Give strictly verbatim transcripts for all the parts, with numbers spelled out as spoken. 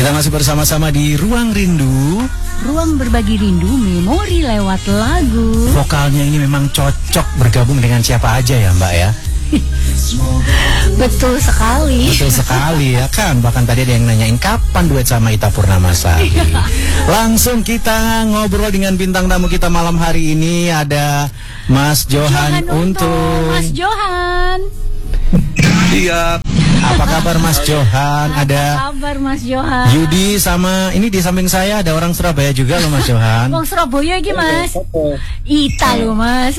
Kita masih bersama-sama di Ruang Rindu. Ruang berbagi rindu, memori lewat lagu. Vokalnya ini memang cocok bergabung dengan siapa aja ya Mbak ya. Betul sekali. Betul sekali ya kan. Bahkan tadi ada yang nanyain kapan duet sama Ita Purnamasari. Langsung kita ngobrol dengan bintang tamu kita malam hari ini. Ada Mas Johan, Johan Untung. Mas Johan. Iya. Apa kabar Mas Johan? Apa ada kabar Mas Johan? Yudi sama ini di samping saya ada orang Surabaya juga loh Mas Johan. Wong Surabaya iki Mas. Ita loh Mas.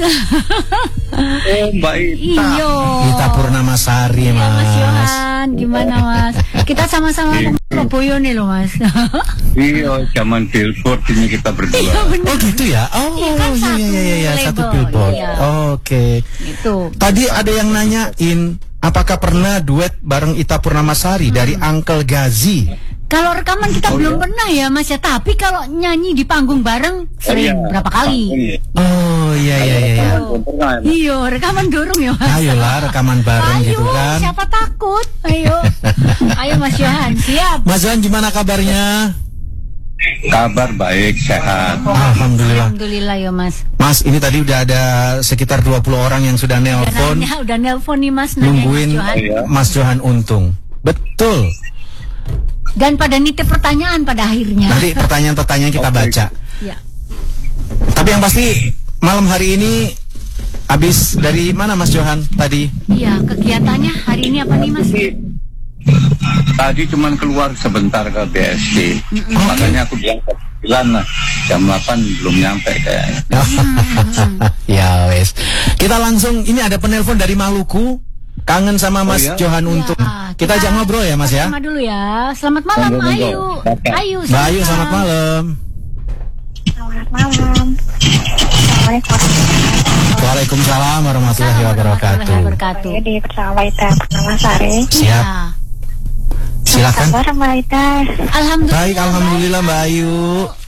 Oh Mbak Ita. Iyo. Ita Purnamasari Iya, Mas. Mas Johan, gimana Mas? Kita sama-sama wong Surabaya nih loh Mas. Iya, zaman billboard ini kita berdua. Iya benar. Oh gitu ya? Oh Iya kan, iya satu iya iya, iya. satu label, billboard. iya. Oke. Itu. Tadi ada yang nanyain apakah pernah duet bareng Ita Purnamasari Hmm. dari Uncle Gazi? Kalau rekaman kita Oh, belum iya? pernah ya Mas ya, tapi kalau nyanyi di panggung bareng sering Iya. berapa kali. Oh iya iya iya. iya. Oh. Iya, rekaman dorong ya Mas. Ayolah rekaman bareng Ayo, gitu kan. siapa takut? Ayo. Ayo Mas Johan, siap. Mas Johan gimana kabarnya? Kabar baik, sehat. Alhamdulillah. Alhamdulillah ya Mas. Mas, ini tadi udah ada sekitar dua puluh orang yang sudah Udah nelpon nanya, udah nelpon nih Mas, nanya nungguin Mas Johan. Iya. Mas Johan Untung. Betul. Dan pada nitip pertanyaan pada akhirnya. Nanti pertanyaan-pertanyaan kita Oke. baca. Ya. Tapi yang pasti malam hari ini habis dari mana Mas Johan tadi? Iya, kegiatannya hari ini apa nih Mas? Tadi cuman keluar sebentar ke B S D. Makanya aku bilang ke sembilan lah. Jam delapan belum nyampe kayaknya. Ya wes. Kita langsung ini ada penelpon dari Maluku. Kangen sama Mas Oh, iya? Johan Ya, Untung. Kita ajak ngobrol ya Mas ya. Sama dulu ya. Selamat malam Monggo, monggo. Ayu. Bapak. Ayu. Mbak Ayu selamat malam. Selamat malam. Assalamualaikum. Waalaikumsalam warahmatullahi wabarakatuh. wabarakatuh. Saya di bersama Ita Purnamasari. Siap. Ya. Silakan. Kabar Mbak Ita. Alhamdulillah. Baik, alhamdulillah Mbak Ayu.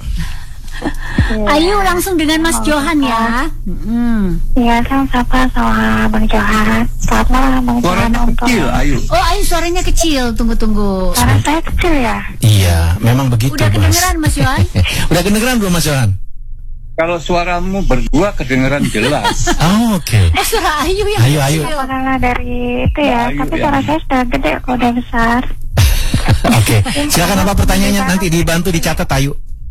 Ayu langsung dengan Mas Johan ya. Hmm. Iya, sama sapa sama Bang Johan. Selamat malam Bang Johan. Suaranya Untuk kecil, Ayu. Oh, Ayu suaranya kecil. Tunggu tunggu. suara saya kecil ya. Iya, memang begitu Udah Mas. kedengeran Mas Johan? Udah kedengeran belum Mas Johan? Kalau suaramu berdua kedengeran jelas. Oh, oke. Eh suara Ayu yang Ayu, Ayu. kecil. Karena dari itu ya, Ayu, tapi ya. suara saya sudah gede kok, udah besar. Oke. Silakan apa pertanyaannya nanti dibantu dicatat Ayu.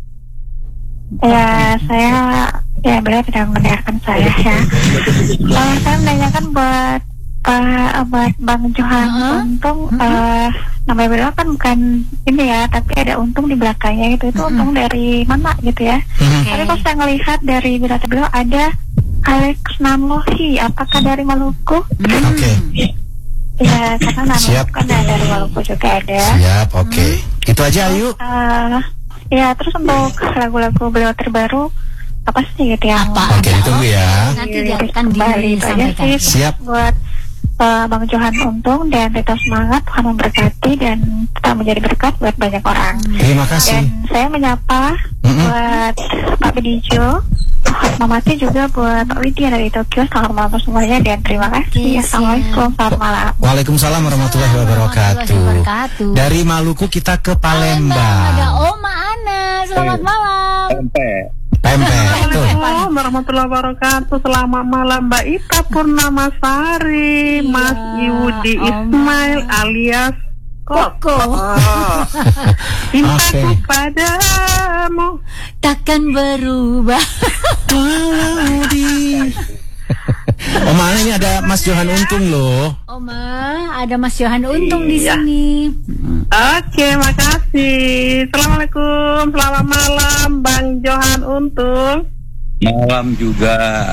Ya, saya ya beliau tidak mendengarkan saya ya. Kalau saya menanyakan buat Pak buat Bang Johan Uh-huh. Untung, Uh-huh. eh, namanya beliau kan bukan ini ya, tapi ada Untung di belakangnya gitu. Itu Uh-huh. Untung dari mana gitu ya? Mhm. Tapi kalau saya ngelihat dari berita beliau ada Alex Nanlohi, apakah dari Maluku? Hmm. Oke. Ya, karena nama Siap. kan ada dari Maluku juga ada. Siap, oke. Itu aja Ayu. Eh, ya, terus untuk lagu-lagu beliau terbaru apa sih gitu yang Apa? Oke, ditunggu ya. Nanti dia akan kembali itu aja disampaikan. sih Siap. buat uh, Bang Johan Untung dan tetap semangat, Tuhan memberkati dan tetap menjadi berkat buat banyak orang. Terima kasih. Dan saya menyapa Mm-mm. buat Pak Bedijo, Mamati juga buat Pak Widya dari Tokyo. Selamat malam semuanya dan terima kasih. Oke, Assalamualaikum, selamat malam. Waalaikumsalam warahmatullahi wabarakatuh. Warahmatullahi wabarakatuh. Dari Maluku kita ke Ada Palembang. Oma Ana. Selamat malam. Sampai. Pempek. Tuh. Assalamualaikum warahmatullahi wabarakatuh. Selamat malam Mbak Ita Purnamasari, Iya, Mas Yudi Om. Ismail alias Koko. Cintaku Oke. padamu. Takkan berubah. Walau di- Oh mana ini ada Mas Johan Untung loh. Oma, ada Mas Johan Untung di Iya. sini. Oke, makasih. Assalamualaikum, selamat malam Bang Johan Untung. Malam juga.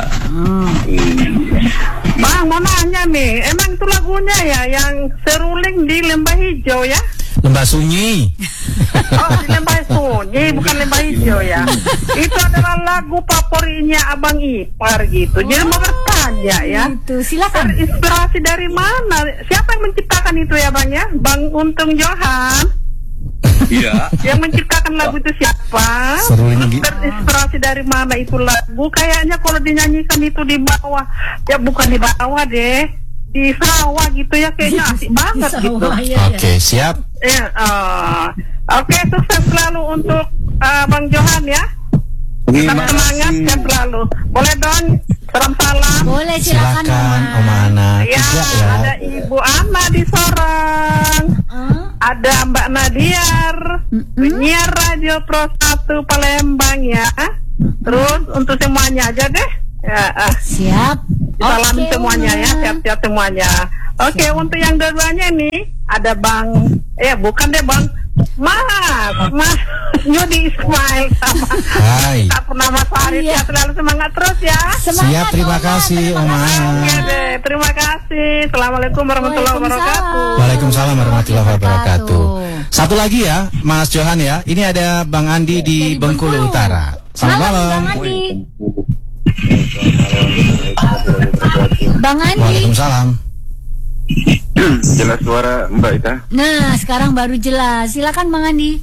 Bang, mau nanya nih, emang itu lagunya ya yang seruling di Lembah Hijau ya? Lembah Sunyi. Oh, di Lembah Sunyi, bukan Lembah Hijau ya. Itu adalah lagu favoritnya Abang Ipar gitu. Jadi mau bertanya ya, Itu silakan. terinspirasi dari mana? Siapa yang menciptakan itu ya Bang ya? Bang Untung Johan. Iya. Yang menciptakan lagu itu siapa? Seru ini. Terinspirasi dari mana itu lagu? Kayaknya kalau dinyanyikan itu di bawah, ya bukan di bawah deh. di sawah gitu ya, kayaknya asik banget gitu. Sawah, ya, ya. Oke, siap. Ya, eh, oke, sukses selalu untuk eh, Bang Johan ya. Tetap Terima semangat kasih. dan selalu. Boleh dong, salam salam. Boleh, silakan, Silakan Oma. Oma Ana. Ya, Tiga ya. ada Ibu Ana di Sorong. Hah? Ada Mbak Nadiar, penyiar Radio Pro satu Palembang ya. Terus untuk semuanya aja deh. Ya, ah. Siap. Salam Oke, semuanya Oma. ya, sehat-sehat semuanya. Oke, untuk yang dua-duanya nih ada Bang, eh bukan deh Bang, Mas, Mas Yudi Ismail sama Hai. Kak Purnama Farid Iya. ya, selalu semangat terus ya. Semangat, Siap, terima Oma. kasih, Terima Oma. kasih. Oke deh, terima kasih. Assalamualaikum warahmatullahi wabarakatuh. Waalaikumsalam warahmatullahi wabarakatuh. Wabarakatuh. Satu lagi ya, Mas Johan ya. Ini ada Bang Andi di Dari Bengkulu Bengkulu. Utara. Selamat malam. Bang Andi. Bang Andi. Waalaikumsalam. Jelas suara Mbak Ita? Nah, sekarang baru jelas. Silakan Bang Andi.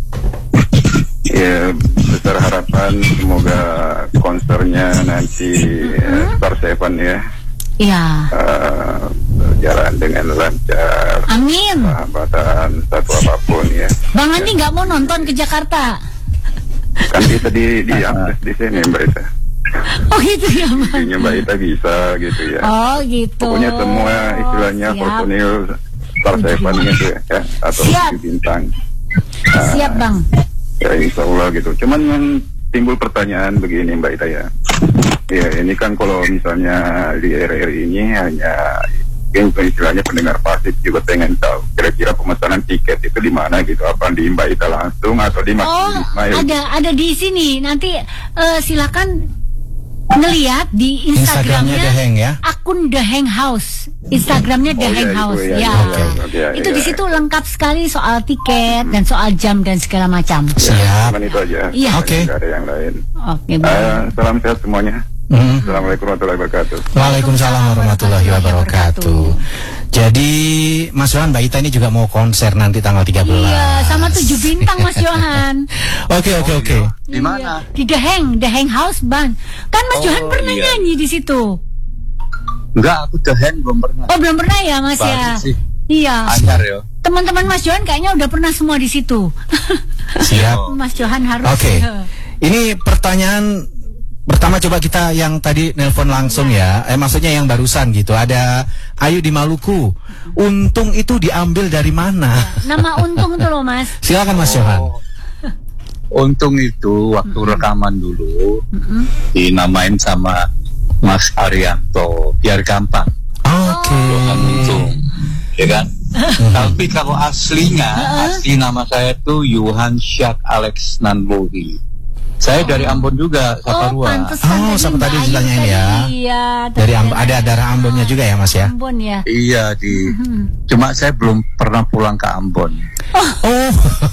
Ya, besar harapan semoga konsernya nanti eh, Star Seven ya Iya. eh, berjalan dengan lancar, Amin. sahabatan satu apapun ya. Bang Andi nggak mau nonton ke Jakarta? Kan bisa di di akses di sini Mbak Ita. Oh gitu ya, Bang. Intinya Mbak Ita bisa gitu ya. Oh gitu. Pokoknya semua istilahnya Siap. personil Star Seven gitu ya, ya atau Siap. tujuh bintang. Siap, Bang. Ya insya Allah gitu. Cuman yang timbul pertanyaan begini Mbak Ita ya. Ya ini kan kalau misalnya di R R I ini hanya yang istilahnya pendengar pasif juga pengen tahu kira-kira pemesanan tiket itu di mana gitu. Apa di Mbak Ita langsung atau di Mas Oh, Ismail? ada ada di sini. Nanti eh, silakan ngelihat di Instagramnya Instagramnya The Hang ya. akun The Hang House. Instagramnya The Oh, Hang iya, itu House. ya, Ya. iya, oke, iya, Itu iya. di situ lengkap sekali soal tiket dan soal jam dan segala macam. Siap. Cuman itu aja. Iya. Oke. Nggak ada yang lain. Oke, Bang. Eh, salam sehat semuanya. Hmm. Assalamualaikum warahmatullahi wabarakatuh. Waalaikumsalam warahmatullahi wabarakatuh. Jadi Mas Johan, Mbak Ita ini juga mau konser nanti tanggal tiga belas. Iya, sama tujuh bintang Mas Johan. Oke oke oke. Di mana? Iya. Di The Hang, The Hang House, Bang. Kan Mas Oh, Johan pernah iya. nyanyi di situ. Enggak, aku The Hand belum pernah. Oh, belum pernah ya, Mas ya? Baru sih. Iya. Anyar ya. Teman-teman Mas Johan kayaknya udah pernah semua di situ. Siap. Mas Johan harus. Oke. Ini pertanyaan pertama, coba kita yang tadi nelpon langsung ya. Eh maksudnya yang barusan gitu. Ada Ayu di Maluku. Untung itu diambil dari mana? Nama Untung tuh loh, Mas. Silakan Mas Johan. Untung itu waktu rekaman dulu dinamain sama Mas Arianto biar gampang. Oke. Johan Untung, ya kan? Tapi kalau aslinya, asli nama saya tuh Johan Syak Alex Nanbohi. Saya dari Ambon juga, Oh, Saparua. pantesan Oh, sama tadi Mbak Ayu ditanyain tadi. ya. Iya. Dari Amb- ada darah Ambonnya juga ya Mas ya? Ambon ya. Iya di. Cuma saya belum pernah pulang ke Ambon. Oh.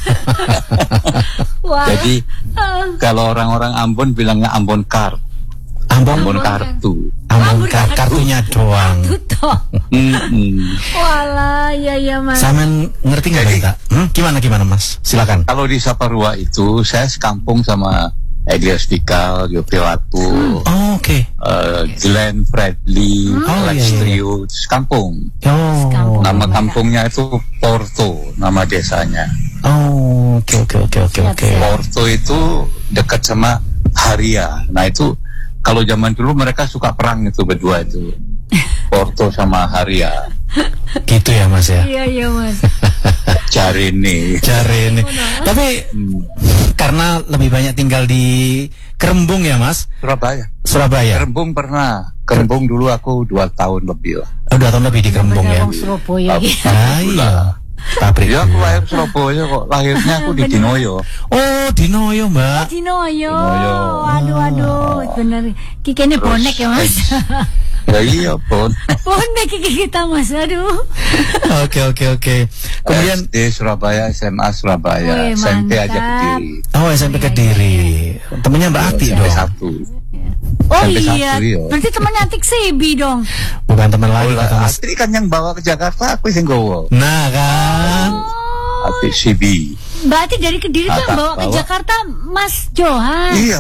Wah. Jadi kalau orang-orang Ambon bilangnya Ambon Kar, Ambon, Ambon kartu. Ambon kar- kartunya doang. Tuh. Mm-mm. Walah, ya ya Mas. Samen ngerti nggak Mbak Ita? Hmm? Gimana gimana Mas? Silakan. Kalau di Saparua itu saya sekampung sama Elias Pikal, Yopi Watu, Oh, oke. eh, Glenn Fredly, Oh, Alex iya, iya. Trio, sekampung. Oh. Sekampung. Nama kampungnya itu Porto, nama desanya. Oh, oke oke oke oke Siap, oke. siap. Porto itu dekat sama Haria. Nah itu kalau zaman dulu mereka suka perang itu berdua itu. Porto sama Haria. Gitu ya Mas ya. Iya iya Mas. Cari nih. Cari ini. Tapi Hmm, karena lebih banyak tinggal di Kerembung ya Mas, Surabaya. Surabaya. Kerembung pernah. Kerembung dulu aku dua tahun lebih lah. Oh, dua tahun lebih di Kerembung ya. Orang Surabaya gitu. Ah iya. Pabrik. Ya aku lahir Surabaya kok. Lahirnya aku di Dinoyo. Oh, di Noyo Mbak. Dinoyo. Dinoyo. Aduh aduh, bener. Kiki ini bonek ya Mas. Ya iya pun. Bonek Kiki kita Mas. Aduh. Oke oke oke. Kemudian S D Surabaya, S M A Surabaya, Wih, S M P aja mantap. Kediri. oh S M P Kediri. Temennya Mbak Ati S M P dong. satu. Oh Sampai iya. satu, iya. Berarti temannya Atik Sebi dong. Bukan teman lagi Oh, kata Mas. Astri kan yang bawa ke Jakarta, aku yang gowo. Nah kan. Ati C B. Mbak Ati dari Kediri tuh yang Atak bawa ke bawa. Jakarta Mas Johan. Iya.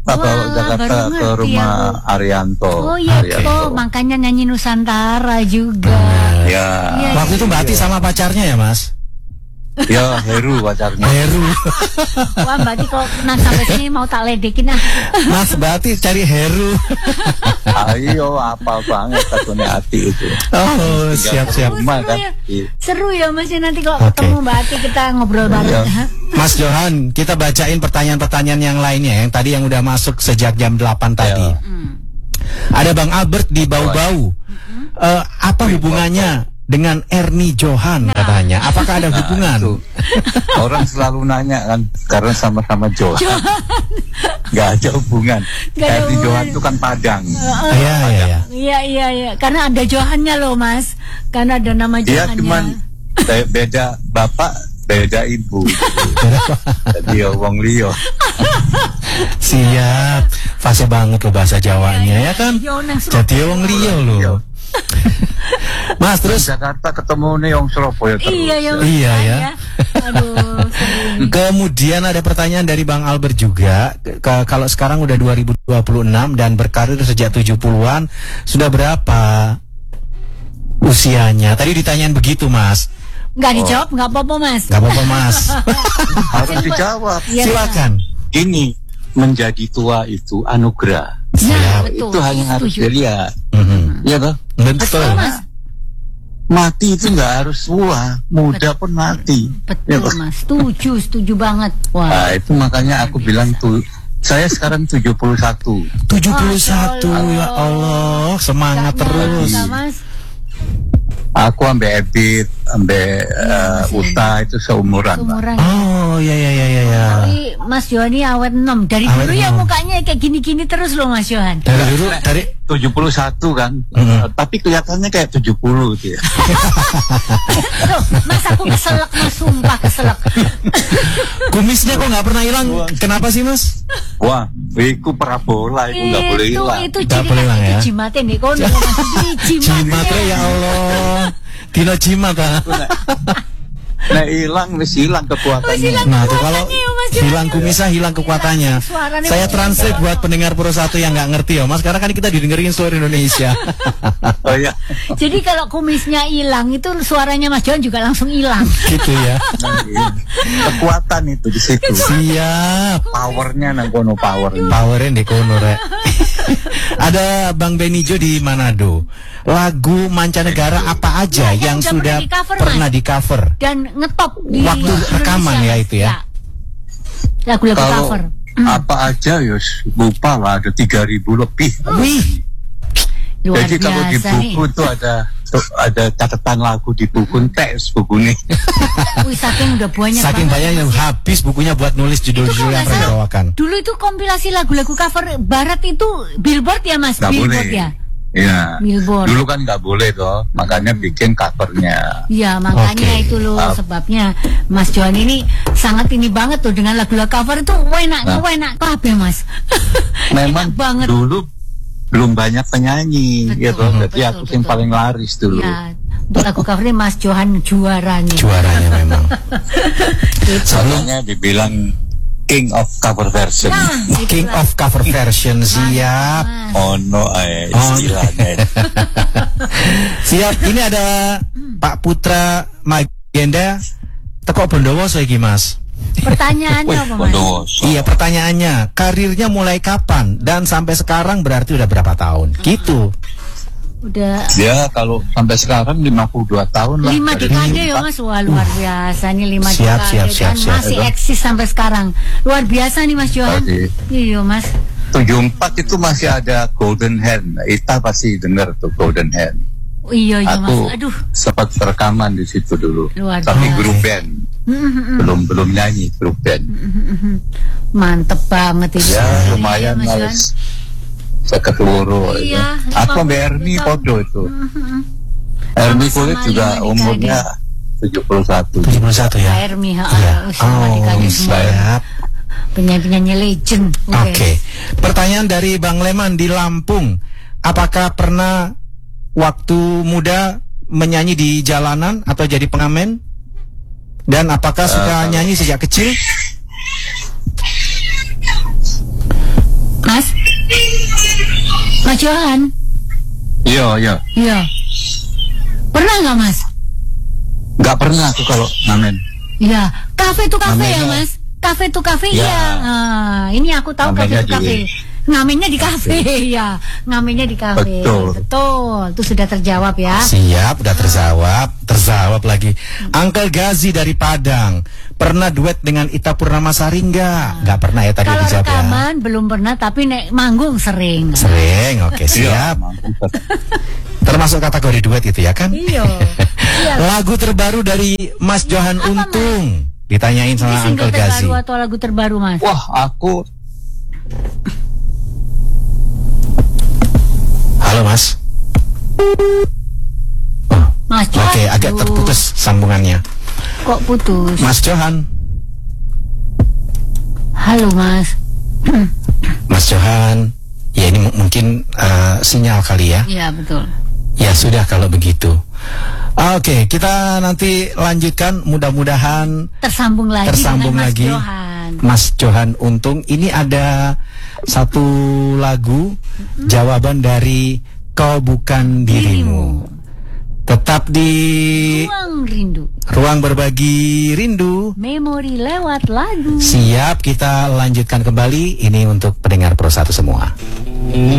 Pak bawa Wah, Jakarta baru ke ngerti rumah aku. Arianto. Oh iya Arianto. toh, makanya nyanyi Nusantara juga. Ya, Iya, Waktu itu Mbak Ati sama pacarnya ya Mas? ya Heru pacarnya. Heru. Wah Mbak Ati kok nah sampai sini mau tak ledekin ah. Mas Mbak Ati cari Heru. Ayo, apa banget satunya Ati itu. Oh, siap-siap. Rumah seru kan. ya. Iya. Seru ya Mas ya, nanti kalau Oke. ketemu Mbak Ati kita ngobrol bareng. Iya. Ha? Mas Johan, kita bacain pertanyaan-pertanyaan yang lainnya yang tadi yang udah masuk sejak jam delapan tadi. Ya. Hmm. Ada Bang Albert di Bau-Bau. Eh, apa hubungannya dengan Ernie Johan katanya? Apakah ada hubungan? Itu. Orang selalu nanya kan, karena sama-sama Johan. Nggak ada hubungan. Nggak ada Ernie hubungan. Johan itu kan Padang. Iya, iya, iya. Iya iya iya, karena ada Johannya loh Mas. Karena ada nama Dia Johannya. cuman be- beda bapak, beda ibu. Jadi ya wong liya. Siap. Fase banget loh bahasa Jawanya ya kan? Yo, nang Surabaya. Jadi wong liya loh. Mas terus Jakarta ketemu nih yang Surabaya terus. Iya ya. Mas. Iya, ya. Aduh, sering. kemudian ada pertanyaan dari Bang Albert juga. Ke- kalau sekarang udah dua ribu dua puluh enam dan berkarir sejak tujuh puluhan, sudah berapa usianya? Tadi ditanyain begitu, Mas. Nggak dijawab, nggak apa-apa Mas. Gak apa-apa, Mas. Harus dijawab. Iya, Silakan. Ini menjadi tua itu anugerah. Nah, Siap. betul. Itu hanya harus Setuju. dilihat. Mhm. Iya toh? Betul. Betul Mas. Mati itu nggak harus tua, muda pun mati. Ya, Betul toh? Mas. Setuju, setuju banget. Wah. Nah, itu makanya aku bilang tuh, saya sekarang tujuh puluh satu. tujuh puluh satu, Masya ya Allah, semangat Nggak terus. nyangka, Mas. Aku ambil Ebit, ambil uh, masih Uta itu seumuran. Pak. Seumuran. Oh, ya ya ya ya ya. Tapi Mas Johan ini awet enam. Dari Awet dulu ya enom. mukanya kayak gini-gini terus loh Mas Johan. Dari dulu dari tujuh puluh satu kan, Mhm. uh, tapi kelihatannya kayak tujuh puluh gitu ya. Loh, Mas aku keselak Mas, sumpah keselak. kumisnya kok nggak pernah hilang. Kenapa sih, Mas? Wah, itu parabola itu nggak boleh itu hilang. itu Nggak ciri boleh hilang, khas, ya. itu jimatnya nih kono Mas. Ini Jimat jimatnya. ya Allah. Dino jimat ah. Nah hilang, wis hilang kekuatannya. Wis hilang. Nah tuh kalau Kekuatannya ya, Mas Johan. hilang kumisnya hilang kekuatannya. Suaranya Saya kok- translate buat pendengar Pro satu yang nggak ngerti ya, Mas. Karena kan kita didengerin seluruh Indonesia. Oh ya, Jadi kalau kumisnya hilang itu suaranya Mas Johan juga langsung hilang. Gitu ya. nah, iya. Kekuatan itu di situ. Siap. Powernya nang kono powernya. Powerin di kono rek. Ada Bang Benijo di Manado. Lagu mancanegara apa aja Ya, yang yang udah sudah pernah di-cover, pernah Mas. di cover? Dan ngetop di Waktu Indonesia, rekaman ya Mas. itu ya? Lagu-lagu Kalau cover. apa aja ya lupa lah, ada tiga ribu lebih. Wih, Luar Jadi kalau di biasa nih. buku tuh ada tuh ada catatan lagu di buku teks buku nih. Wih, saking udah banyak saking banget. banyaknya habis bukunya buat nulis Itu judul-judul kalau yang nggak pernah salah, dibawakan. dulu itu kompilasi lagu-lagu cover barat itu Billboard ya Mas? Nggak Billboard boleh. ya? Iya. Billboard. Dulu kan nggak boleh toh, makanya bikin covernya. Ya makanya Oke. itu loh Ah. sebabnya Mas Johan ini sangat ini banget tuh dengan lagu-lagu cover itu enak Nah. enak kabeh Mas. Memang Enak banget. dulu belum banyak penyanyi, Betul, ya toh. Jadi betul, aku yang betul. paling laris dulu. Ya, untuk lagu covernya Mas Johan juaranya. Juaranya memang. Itu. Soalnya dibilang King of Cover Version. Nah, King itulah. of cover version, siap. Mas. Oh no, eh, Oh. istilahnya. Siap. Ini ada Pak Putra Magenda teko Bondowoso iki, Mas. Pertanyaannya Wih, apa Mas? Bondowoso. Iya, pertanyaannya, karirnya mulai kapan dan sampai sekarang berarti udah berapa tahun? Gitu. Udah Dia kalau sampai sekarang lima puluh dua tahun lah. lima Dari dekade ya empat. Mas. Wah luar biasa nih lima Siap, dekade siap, siap, dan siap. masih eksis sampai sekarang. Luar biasa nih Mas Johan. Masih. Iya Mas. tujuh puluh empat itu masih ada Golden Hand. Ita pasti dengar tuh Golden Hand. Oh, iya iya Mas. Aku Aduh. sempat rekaman di situ dulu. Luar Tapi biasa. grup band. belum belum nyanyi grup band. Mantep banget ini. Ya Iya, lumayan Mas Johan. harus seket loro. Iya, itu. Aku lima Mbak puluh Erni tahun. podo itu. Erni Sama-sama kulit juga lima umurnya tujuh puluh satu. tujuh puluh satu ya. Pak Ermi, ha, Iya. semua Oh, dikasih semua. siap. Penyanyi-penyanyi legend. Oke. Pertanyaan dari Bang Leman di Lampung. Apakah pernah waktu muda menyanyi di jalanan atau jadi pengamen? Dan apakah suka kalau- nyanyi sejak kecil? Mas Johan. Iya, iya. Iya. Pernah nggak Mas? Nggak pernah aku kalau ngamen. Iya. Kafe tuh kafe ya Ngamennya- Mas. Kafe tuh kafe Ya. ya. Nah, ini aku tahu kafe Ngamennya tuh kafe. di- Ngamennya di kafe ya. Ngamennya di kafe. Betul. Betul. Itu sudah terjawab ya. Siap, udah terjawab, terjawab lagi. Uncle Gazi dari Padang, pernah duet dengan Ita Purnamasari nggak? Nggak pernah ya tadi Kalau dijawab ya. rekaman belum pernah, tapi nek manggung sering. Sering, oke siap. Termasuk kategori duet itu ya kan? Iya. Iya. Lagu terbaru dari Mas Johan Apa, Untung. Ditanyain Ini sama single Uncle Gazi. terbaru atau lagu terbaru Mas? Wah, aku Halo Mas. Mas Johan. Oke, agak Aduh, terputus sambungannya. Kok putus? Mas Johan. Halo Mas. Mas Johan. Ya ini mu- mungkin eh, sinyal kali ya. Iya betul. Ya sudah kalau begitu. Oke, kita nanti lanjutkan. Mudah-mudahan Tersambung lagi tersambung dengan Mas lagi. Johan. Mas Johan Untung. Ini ada satu lagu jawaban dari Kau Bukan Dirimu. Tetap di Ruang rindu. Ruang Berbagi Rindu. Memori lewat lagu. Siap, kita lanjutkan kembali. Ini untuk pendengar Pro satu semua.